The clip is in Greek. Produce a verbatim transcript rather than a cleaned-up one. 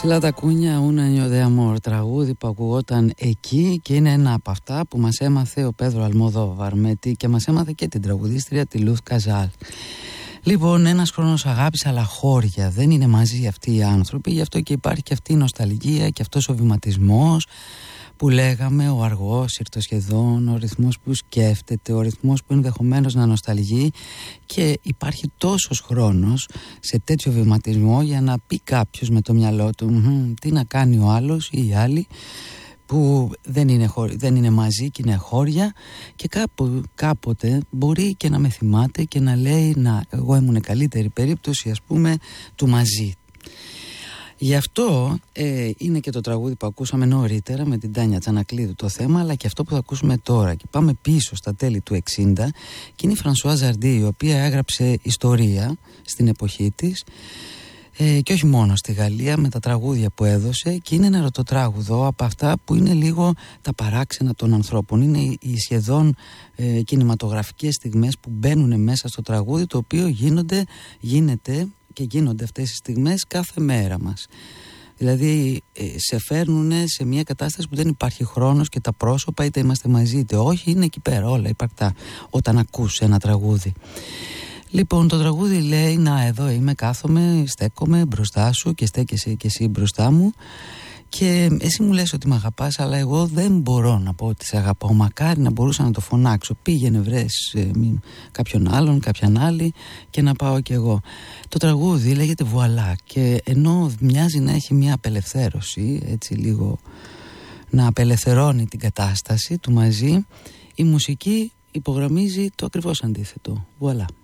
Ψηλά τα κούνια, ούνα νιώ δε αμόρ, τραγούδι που ακουγόταν εκεί και είναι ένα από αυτά που μας έμαθε ο Πέδρο Αλμοδόβαρ και μας έμαθε και την τραγουδίστρια τη Λουθ Καζάλ. Λοιπόν, ένας χρόνος αγάπης αλλά χώρια, δεν είναι μαζί αυτοί οι άνθρωποι, γι' αυτό και υπάρχει και αυτή η νοσταλγία και αυτός ο βηματισμός που λέγαμε, ο αργός ηρτοσχεδόν, ο ρυθμός που σκέφτεται, ο ρυθμός που ενδεχομένως να νοσταλγεί, και υπάρχει τόσος χρόνος σε τέτοιο βηματισμό για να πει κάποιος με το μυαλό του τι να κάνει ο άλλος ή η άλλη που δεν είναι, δεν είναι μαζί και είναι χώρια, και κάπου, κάποτε μπορεί και να με θυμάται και να λέει να, εγώ ήμουν καλύτερη περίπτωση, ας πούμε, του μαζί. Γι' αυτό ε, είναι και το τραγούδι που ακούσαμε νωρίτερα με την Τάνια Τσανακλείδου το θέμα, αλλά και αυτό που θα ακούσουμε τώρα. Και πάμε πίσω στα τέλη του εξήντα και είναι η Φρανσουάζ Ζαρντί, η οποία έγραψε ιστορία στην εποχή της ε, και όχι μόνο στη Γαλλία με τα τραγούδια που έδωσε, και είναι ένα ερωτοτράγουδο από αυτά που είναι λίγο τα παράξενα των ανθρώπων. Είναι οι σχεδόν ε, κινηματογραφικές στιγμές που μπαίνουν μέσα στο τραγούδι, το οποίο γίνονται, γίνεται και γίνονται αυτές οι στιγμές κάθε μέρα μας. Δηλαδή σε φέρνουν σε μια κατάσταση που δεν υπάρχει χρόνος και τα πρόσωπα, είτε είμαστε μαζί είτε όχι, είναι εκεί πέρα όλα υπαρκτά όταν ακούς ένα τραγούδι. Λοιπόν, το τραγούδι λέει, να εδώ είμαι, κάθομαι, στέκομαι μπροστά σου και στέκεσαι και εσύ μπροστά μου και εσύ μου λες ότι με αγαπάς, αλλά εγώ δεν μπορώ να πω ότι σε αγαπάω. Μακάρι να μπορούσα να το φωνάξω. Πήγαινε βρες ε, κάποιον άλλον, κάποιαν άλλη και να πάω κι εγώ. Το τραγούδι λέγεται Βουαλά, και ενώ μοιάζει να έχει μια απελευθέρωση, έτσι λίγο να απελευθερώνει την κατάσταση του μαζί, η μουσική υπογραμμίζει το ακριβώς αντίθετο. Βουαλά.